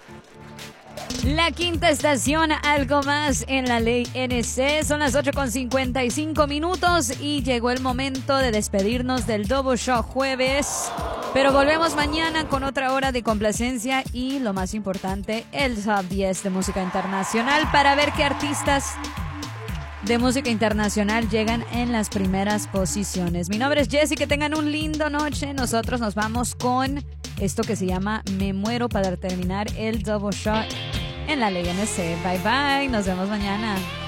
La quinta estación, algo más en la ley NC. Son las 8:55 y llegó el momento de despedirnos del Double Show jueves. Pero volvemos mañana con otra hora de complacencia y, lo más importante, el Top 10 de música internacional para ver qué artistas de música internacional llegan en las primeras posiciones. Mi nombre es Jessie, que tengan un lindo noche. Nosotros nos vamos con esto que se llama Me Muero para terminar el Double Shot en la ley NC. Bye bye, nos vemos mañana.